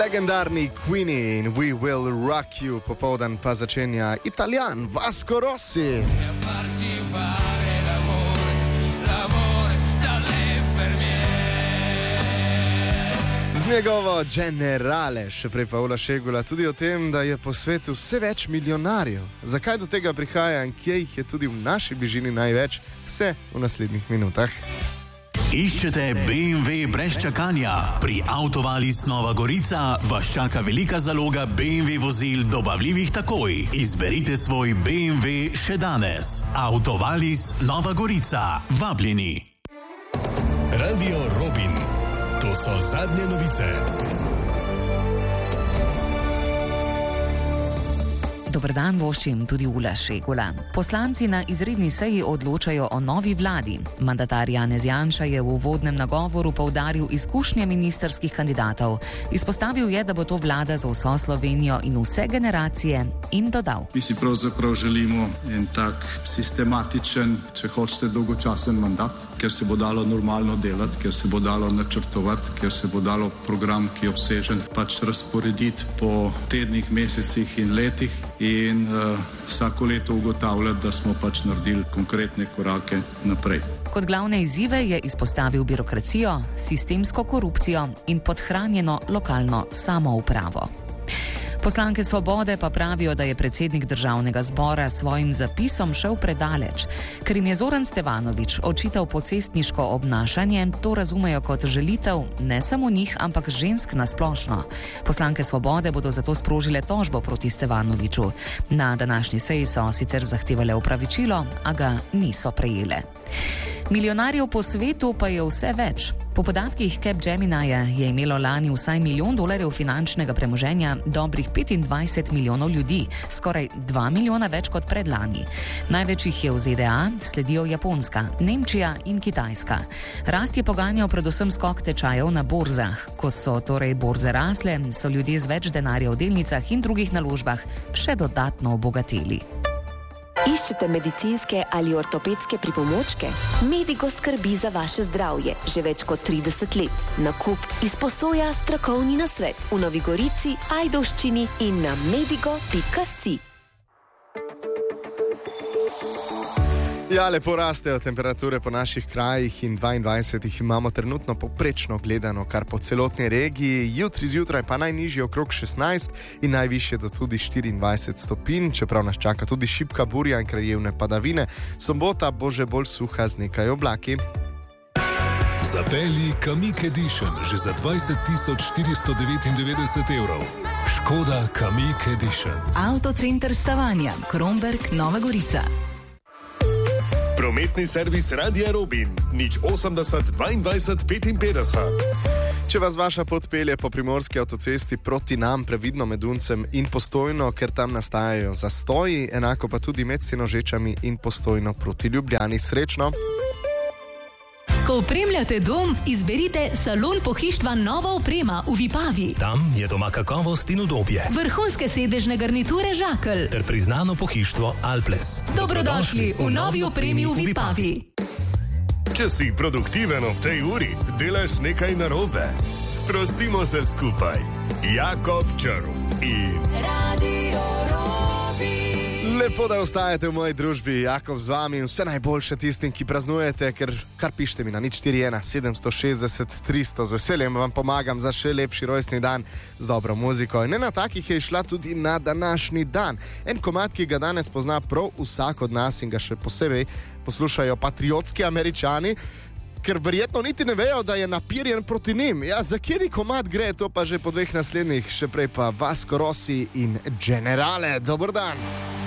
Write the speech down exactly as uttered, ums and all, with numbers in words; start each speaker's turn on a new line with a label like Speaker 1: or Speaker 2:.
Speaker 1: Legendarni Queenie in We Will Rock You, popoldan pa začenja Italijan Vasco Rossi. Z njegovo Generale, še prej pa Ola Šegula, tudi o tem, da je po svetu vse več milijonarjev. Zakaj do tega prihaja in kje jih je tudi v naši bližini največ, vse v naslednjih minutah.
Speaker 2: Iščete B M W brez čakanja? Pri Autovalis Nova Gorica vas čaka velika zaloga B M W vozil dobavljivih takoj. Izberite svoj B M W še danes. Autovalis Nova Gorica. Vabljeni.
Speaker 3: Radio Robin. To so zadnje novice.
Speaker 4: Dober dan, voščim tudi Ula Šegula. Poslanci na izredni seji odločajo o novi vladi. Mandatar Janez Janša je v uvodnem nagovoru poudaril izkušnje ministrskih kandidatov. Izpostavil je, da bo to vlada za vso Slovenijo in vse generacije, in dodal.
Speaker 5: Mi si pravzaprav želimo en tak sistematičen, če hočete, dolgočasen mandat, ker se bo dalo normalno delati, ker se bo dalo načrtovati, ker se bo dalo program, ki je obsežen, pač razporediti po tednih, mesecih in letih. In uh, vsako leto ugotavljati, da smo pač naredili konkretne korake naprej.
Speaker 4: Kot glavne izzive je izpostavil birokracijo, sistemsko korupcijo in podhranjeno lokalno samoupravo. Poslanke Svobode pa pravijo, da je predsednik državnega zbora s svojim zapisom šel predaleč. Ker jim je Zoran Stevanović očital pocestniško obnašanje, to razumejo kot žalitev ne samo njih, ampak žensk nasplošno. Poslanke Svobode bodo zato sprožile tožbo proti Stevanoviću. Na današnji seji so sicer zahtevale opravičilo, a ga niso prejele. Milijonarjev po svetu pa je vse več. Po podatkih Capgemini-ja je imelo lani vsaj milijon dolarjev finančnega premoženja dobrih petindvajset milijonov ljudi, skoraj dva milijona več kot predlani. Največ jih je v Z D A, sledijo Japonska, Nemčija in Kitajska. Rast je poganjal predvsem skok tečajev na borzah. Ko so torej borze rasle, so ljudje z več denarja v delnicah in drugih naložbah še dodatno obogateli.
Speaker 6: Iščete medicinske ali ortopedske pripomočke? Medigo skrbi za vaše zdravje že več kot trideset let. Nakup izposoja strokovni nasvet v Novi Gorici, Ajdovščini in na medigo pika si.
Speaker 1: Ja, lepo rastejo temperature po naših krajih in dvaindvajset jih imamo trenutno poprečno gledano kar po celotni regiji. Jutri zjutraj pa najnižje okrog šestnajst in najvišje do tudi štiriindvajset stopinj, čeprav nas čaka tudi šibka burja in krajevne padavine. Sobota bo že bolj suha z nekaj oblaki.
Speaker 3: Zapelji Kamiq Edition že za dvajset tisoč štiristo devetindevetdeset evrov. Škoda Kamiq Edition.
Speaker 7: Avtocenter Stavanja, Kromberk, Nova Gorica.
Speaker 3: Prometni servis Radia Robin, nič osemdeset dvaindvajset petinpetdeset.
Speaker 1: Če vas vaša pot pelje po primorski avtocesti proti nam, previdno med Uncem in Postojno, ker tam nastajajo zastoji, enako pa tudi med Senožečami in Postojno proti Ljubljani. Srečno!
Speaker 7: Ko opremljate dom, izberite salon pohištva Nova oprema v Vipavi.
Speaker 8: Tam je doma kakovost in udobje.
Speaker 7: Vrhunske sedežne garniture Žakelj.
Speaker 8: Ter priznano pohištvo Alples.
Speaker 7: Dobrodošli v novi opremi v Vipavi.
Speaker 3: Če si produktiven ob tej uri, delaš nekaj narobe. Sprostimo se skupaj. Jakob Črv in
Speaker 6: Radio Robin.
Speaker 1: Lepo, da ostajate v moji družbi, Jakob z vami in vse najboljše tistim, ki praznujete, ker kar pišite mi na nič štiri ena sedemsto šestdeset tristo. Z veseljem vam pomagam za še lepši rojstni dan z dobro muziko. In ena takih je išla tudi na današnji dan. En komad, ki ga danes pozna prav vsak od nas in ga še posebej poslušajo patriotski Američani, ker verjetno niti ne vejo, da je napirjen proti njim. Ja, za kateri komad gre, to pa že po dveh naslednjih, še prej pa Vasco Rossi in Generale. Dober dan!